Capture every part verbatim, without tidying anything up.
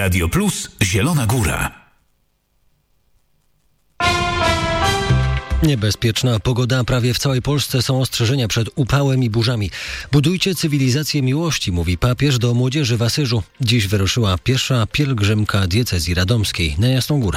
Radio Plus Zielona Góra. Niebezpieczna pogoda. Prawie w całej Polsce są ostrzeżenia przed upałem i burzami. Budujcie cywilizację miłości, mówi papież do młodzieży w Asyżu. Dziś wyruszyła pierwsza pielgrzymka diecezji radomskiej na Jasną Górę.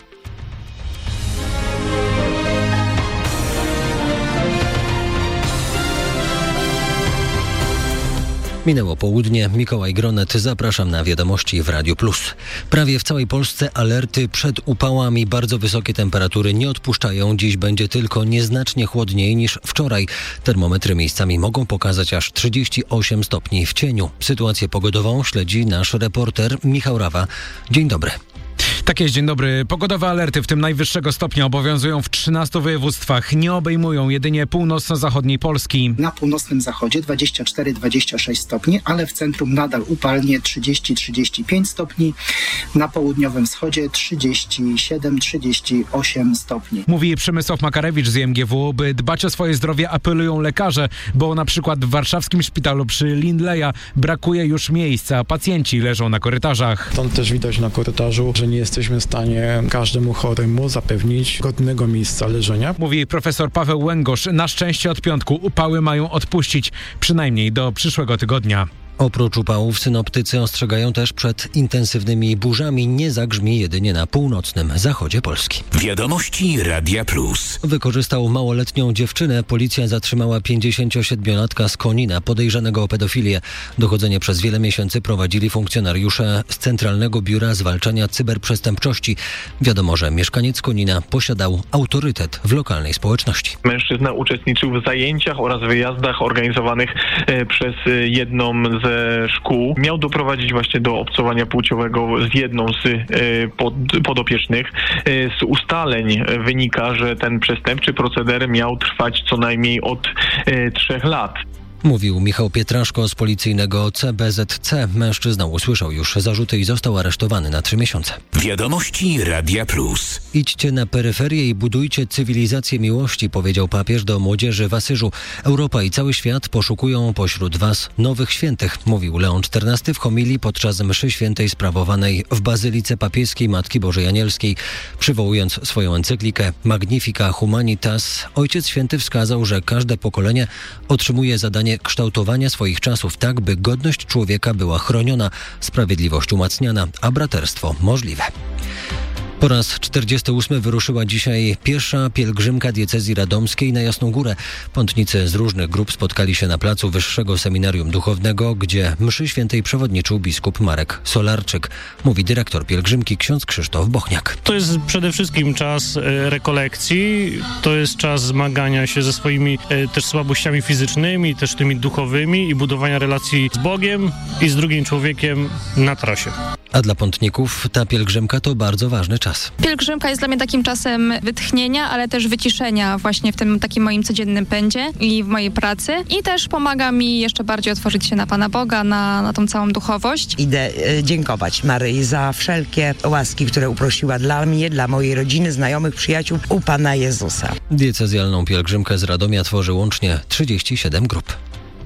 Minęło południe. Mikołaj Gronet, zapraszam na wiadomości w Radio Plus. Prawie w całej Polsce alerty przed upałami. Bardzo wysokie temperatury nie odpuszczają. Dziś będzie tylko nieznacznie chłodniej niż wczoraj. Termometry miejscami mogą pokazać aż trzydzieści osiem stopni w cieniu. Sytuację pogodową śledzi nasz reporter Michał Rawa. Dzień dobry. Tak jest, dzień dobry. Pogodowe alerty, w tym najwyższego stopnia, obowiązują w trzynastu województwach. Nie obejmują jedynie północno-zachodniej Polski. Na północnym zachodzie dwadzieścia cztery dwadzieścia sześć stopni, ale w centrum nadal upalnie trzydzieści trzydzieści pięć stopni. Na południowym wschodzie trzydzieści siedem trzydzieści osiem stopni. Mówi Przemysław Makarewicz z I M G W. By dbać o swoje zdrowie, apelują lekarze, bo na przykład w warszawskim szpitalu przy Lindleya brakuje już miejsca, a pacjenci leżą na korytarzach. Stąd też widać na korytarzu, że nie jesteśmy w stanie każdemu choremu zapewnić godnego miejsca leżenia. Mówi profesor Paweł Łęgosz. Na szczęście od piątku upały mają odpuścić, przynajmniej do przyszłego tygodnia. Oprócz upałów synoptycy ostrzegają też przed intensywnymi burzami. Nie zagrzmi jedynie na północnym zachodzie Polski. Wiadomości Radia Plus. Wykorzystał małoletnią dziewczynę. Policja zatrzymała pięćdziesięciosiedmiolatka z Konina, podejrzanego o pedofilię. Dochodzenie przez wiele miesięcy prowadzili funkcjonariusze z Centralnego Biura Zwalczania Cyberprzestępczości. Wiadomo, że mieszkaniec Konina posiadał autorytet w lokalnej społeczności. Mężczyzna uczestniczył w zajęciach oraz wyjazdach organizowanych e, przez jedną z ze szkół. Miał doprowadzić właśnie do obcowania płciowego z jedną z y, pod, podopiecznych. Y, z ustaleń wynika, że ten przestępczy proceder miał trwać co najmniej od y, trzech lat. Mówił Michał Pietraszko z policyjnego C B Z C. Mężczyzna usłyszał już zarzuty i został aresztowany na trzy miesiące. Wiadomości Radia Plus. Idźcie na peryferię i budujcie cywilizację miłości, powiedział papież do młodzieży w Asyżu. Europa i cały świat poszukują pośród was nowych świętych, mówił Leon czternasty w homilii podczas mszy świętej sprawowanej w Bazylice Papieskiej Matki Bożej Anielskiej. Przywołując swoją encyklikę Magnifica Humanitas, Ojciec Święty wskazał, że każde pokolenie otrzymuje zadanie kształtowania swoich czasów tak, by godność człowieka była chroniona, sprawiedliwość umacniana, a braterstwo możliwe. Po raz czterdziesty ósmy wyruszyła dzisiaj pierwsza pielgrzymka diecezji radomskiej na Jasną Górę. Pątnicy z różnych grup spotkali się na placu Wyższego Seminarium Duchownego, gdzie mszy świętej przewodniczył biskup Marek Solarczyk. Mówi dyrektor pielgrzymki ksiądz Krzysztof Bochniak. To jest przede wszystkim czas e, rekolekcji, to jest czas zmagania się ze swoimi e, też słabościami fizycznymi, też tymi duchowymi i budowania relacji z Bogiem i z drugim człowiekiem na trasie. A dla pątników ta pielgrzymka to bardzo ważny czas. Pielgrzymka jest dla mnie takim czasem wytchnienia, ale też wyciszenia właśnie w tym takim moim codziennym pędzie i w mojej pracy. I też pomaga mi jeszcze bardziej otworzyć się na Pana Boga, na, na tą całą duchowość. Idę e, dziękować Maryi za wszelkie łaski, które uprosiła dla mnie, dla mojej rodziny, znajomych, przyjaciół u Pana Jezusa. Diecezjalną pielgrzymkę z Radomia tworzy łącznie trzydzieści siedem grup.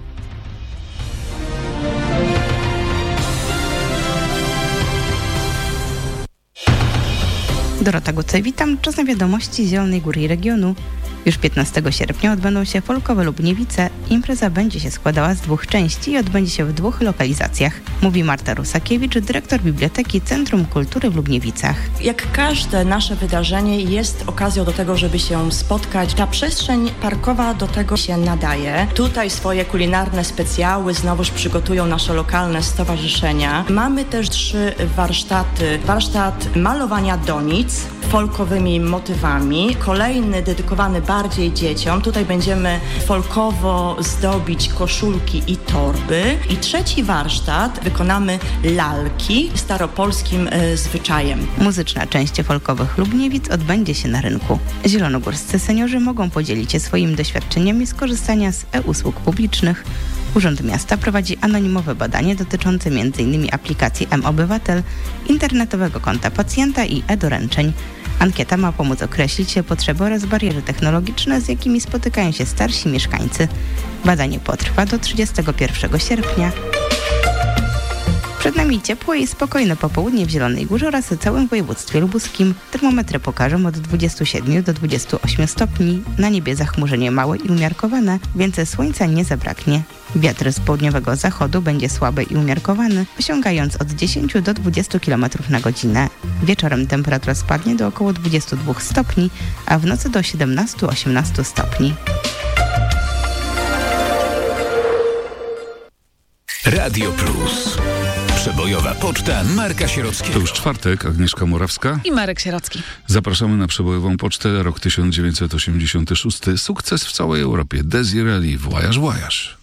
Dorota Gucej, witam. Czas na wiadomości z Zielonej Góry i regionu. Już piętnastego sierpnia odbędą się folkowe Lubniewice. Impreza będzie się składała z dwóch części i odbędzie się w dwóch lokalizacjach. Mówi Marta Rusakiewicz, dyrektor Biblioteki Centrum Kultury w Lubniewicach. Jak każde nasze wydarzenie jest okazją do tego, żeby się spotkać. Ta przestrzeń parkowa do tego się nadaje. Tutaj swoje kulinarne specjały znowuż przygotują nasze lokalne stowarzyszenia. Mamy też trzy warsztaty. Warsztat malowania donic folkowymi motywami. Kolejny dedykowany bardziej dzieciom. Tutaj będziemy folkowo zdobić koszulki i torby. I trzeci warsztat wykonamy lalki staropolskim y, zwyczajem. Muzyczna część folkowych Lubniewic odbędzie się na rynku. Zielonogórscy seniorzy mogą podzielić się swoimi doświadczeniami z korzystania z e-usług publicznych. Urząd Miasta prowadzi anonimowe badanie dotyczące m in aplikacji M-Obywatel, internetowego konta pacjenta i e-doręczeń. Ankieta ma pomóc określić potrzeby oraz bariery technologiczne, z jakimi spotykają się starsi mieszkańcy. Badanie potrwa do trzydziestego pierwszego sierpnia. Przed nami ciepłe i spokojne popołudnie w Zielonej Górze oraz całym województwie lubuskim. Termometry pokażą od dwudziestu siedmiu do dwudziestu ośmiu stopni. Na niebie zachmurzenie małe i umiarkowane, więcej słońca nie zabraknie. Wiatr z południowego zachodu będzie słaby i umiarkowany, osiągając od dziesięciu do dwudziestu kilometrów na godzinę. Wieczorem temperatura spadnie do około dwudziestu dwóch stopni, a w nocy do siedemnastu do osiemnastu stopni. Radio Plus. Przebojowa poczta Marka Sierockiego. To już czwartek, Agnieszka Morawska i Marek Sierocki. Zapraszamy na przebojową pocztę, rok tysiąc dziewięćset osiemdziesiąty szósty. Sukces w całej Europie. Desiree Voyage Voyage.